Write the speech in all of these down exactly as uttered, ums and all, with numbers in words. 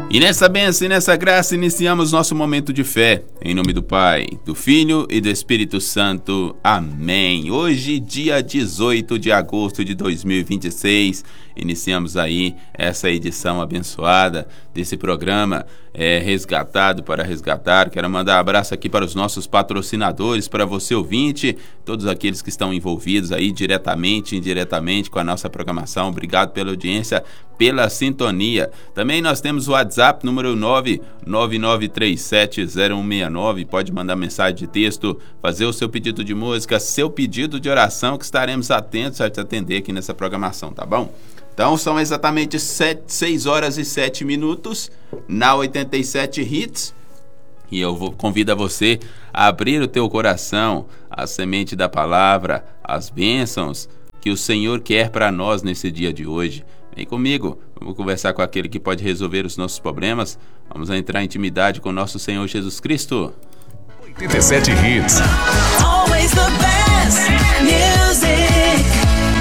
E nessa bênção e nessa graça iniciamos nosso momento de fé. Em nome do Pai, do Filho e do Espírito Santo. Amém. Hoje, dia dezoito de agosto de dois mil e vinte e seis, iniciamos aí essa edição abençoada desse programa é, Resgatado para Resgatar. Quero mandar um abraço aqui para os nossos patrocinadores, para você ouvinte, todos aqueles que estão envolvidos aí diretamente e indiretamente com a nossa programação. Obrigado pela audiência, pela sintonia. Também nós temos o WhatsApp, número nove nove nove três sete zero um seis nove. Pode mandar mensagem de texto, fazer o seu pedido de música, seu pedido de oração, que estaremos atentos a te atender aqui nessa programação, tá bom? Então são exatamente seis horas e sete minutos na oitenta e sete Hits. E eu vou, convido a você a abrir o teu coração, a semente da palavra, as bênçãos que o Senhor quer para nós nesse dia de hoje. Vem comigo, vamos conversar com aquele que pode resolver os nossos problemas. Vamos entrar em intimidade com o nosso Senhor Jesus Cristo. oitenta e sete Hits. Always the best music.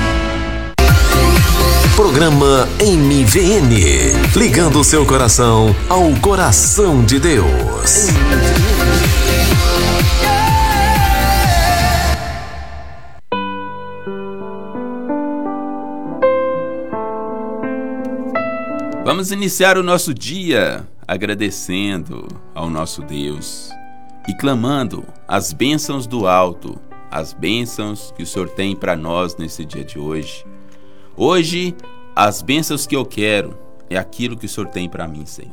Programa M V N, ligando seu coração ao coração de Deus. Vamos iniciar o nosso dia agradecendo ao nosso Deus e clamando as bênçãos do alto, as bênçãos que o Senhor tem para nós nesse dia de hoje. Hoje, as bênçãos que eu quero é aquilo que o Senhor tem para mim, Senhor.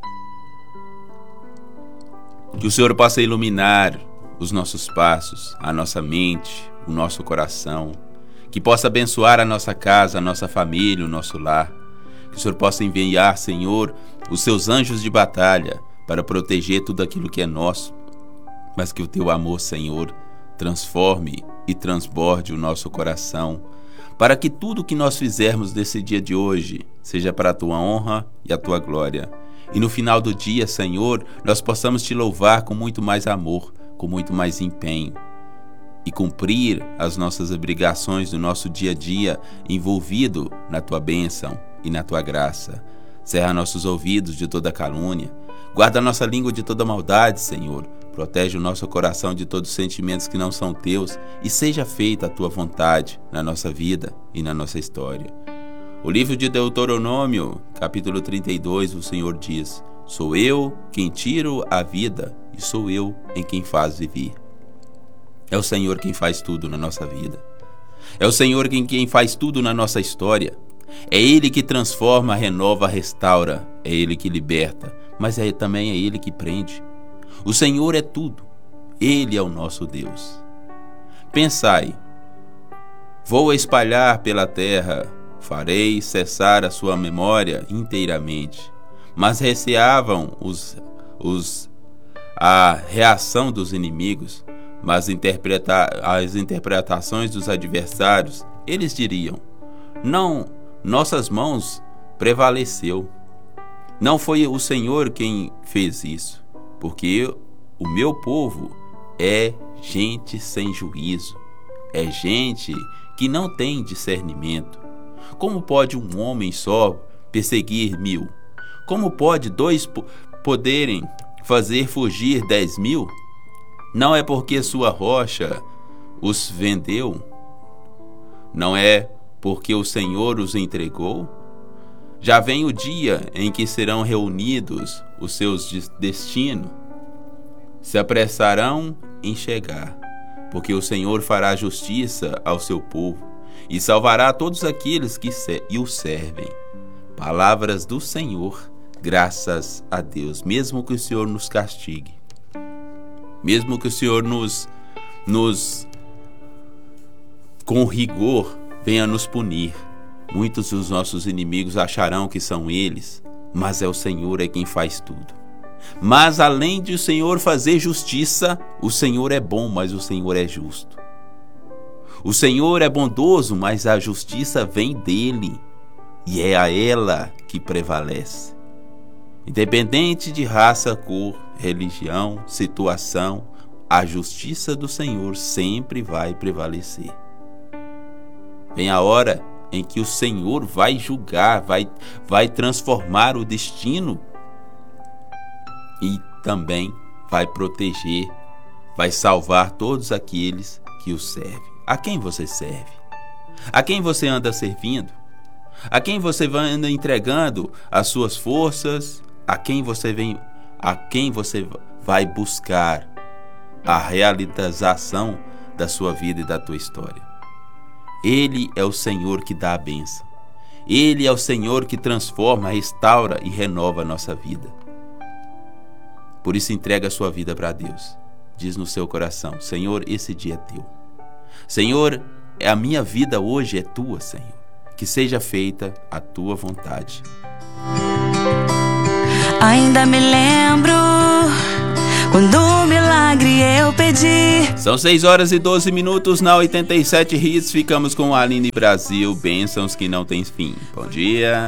Que o Senhor possa iluminar os nossos passos, a nossa mente, o nosso coração. Que possa abençoar a nossa casa, a nossa família, o nosso lar. Que o Senhor possa enviar, Senhor, os seus anjos de batalha para proteger tudo aquilo que é nosso. Mas que o teu amor, Senhor, transforme e transborde o nosso coração, para que tudo que nós fizermos desse dia de hoje seja para a tua honra e a tua glória. E no final do dia, Senhor, nós possamos te louvar com muito mais amor, com muito mais empenho, e cumprir as nossas obrigações do nosso dia a dia envolvido na tua bênção e na tua graça. Cerra nossos ouvidos de toda calúnia, guarda a nossa língua de toda maldade, Senhor. Protege o nosso coração de todos os sentimentos que não são teus e seja feita a tua vontade na nossa vida e na nossa história. O livro de Deuteronômio, capítulo trinta e dois, o Senhor diz: sou eu quem tiro a vida e sou eu em quem faz viver. É o Senhor quem faz tudo na nossa vida. É o Senhor quem, quem faz tudo na nossa história. É Ele que transforma, renova, restaura. É Ele que liberta, mas é, também é Ele que prende. O Senhor é tudo. Ele é o nosso Deus. Pensai, vou espalhar pela terra, farei cessar a sua memória inteiramente. Mas receavam os, os, a reação dos inimigos, mas interpreta, as interpretações dos adversários. Eles diriam: não, nossas mãos prevaleceu. Não foi o Senhor quem fez isso. Porque o meu povo é gente sem juízo, é gente que não tem discernimento. Como pode um homem só perseguir mil? Como pode dois poderem fazer fugir dez mil? Não é porque sua rocha os vendeu? Não é porque o Senhor os entregou? Já vem o dia em que serão reunidos os seus destinos. Se apressarão em chegar, porque o Senhor fará justiça ao seu povo e salvará todos aqueles que o servem. Palavras do Senhor, graças a Deus. Mesmo que o Senhor nos castigue, mesmo que o Senhor nos, nos com rigor, venha nos punir, muitos dos nossos inimigos acharão que são eles, mas é o Senhor é quem faz tudo. Mas além de o Senhor fazer justiça, o Senhor é bom, mas o Senhor é justo. O Senhor é bondoso, mas a justiça vem dele, e é a ela que prevalece. Independente de raça, cor, religião, situação, a justiça do Senhor sempre vai prevalecer. Vem a hora em que o Senhor vai julgar, vai, vai transformar o destino e também vai proteger, vai salvar todos aqueles que o servem. A quem você serve? A quem você anda servindo? A quem você anda entregando as suas forças? A quem você vem, a quem você vai buscar a realização da sua vida e da tua história? Ele é o Senhor que dá a bênção. Ele é o Senhor que transforma, restaura e renova a nossa vida. Por isso entrega a sua vida para Deus. Diz no seu coração: Senhor, esse dia é teu. Senhor, a minha vida hoje é tua, Senhor. Que seja feita a tua vontade. Ainda me lembro quando um milagre eu pedi. São seis horas e doze minutos na oitenta e sete Hits. Ficamos com a Aline Brasil, bênçãos que não tem fim. Bom dia.